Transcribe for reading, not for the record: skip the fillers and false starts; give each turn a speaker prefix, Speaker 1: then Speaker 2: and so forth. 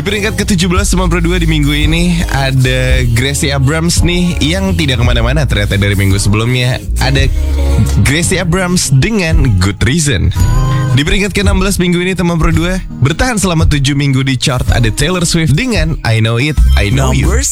Speaker 1: peringkat ke-17 teman Pro 2 di minggu ini ada Gracie Abrams nih yang tidak kemana-mana ternyata dari minggu sebelumnya. Ada Gracie Abrams dengan Good Reason. Di peringkat ke-16 minggu ini teman Pro 2 bertahan selama 7 minggu di chart ada Taylor Swift dengan I Know It, I Know You.
Speaker 2: Number